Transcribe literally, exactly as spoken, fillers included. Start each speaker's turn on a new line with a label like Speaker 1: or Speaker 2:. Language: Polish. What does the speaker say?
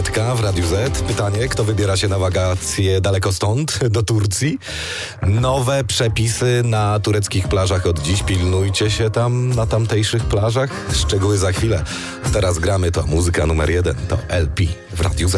Speaker 1: Ankitka w Radiu Z. Pytanie, kto wybiera się na wakacje daleko stąd, do Turcji? Nowe przepisy na tureckich plażach od dziś. Pilnujcie się tam na tamtejszych plażach. Szczegóły za chwilę. Teraz gramy to muzyka numer jeden. To L P w Radiu Z.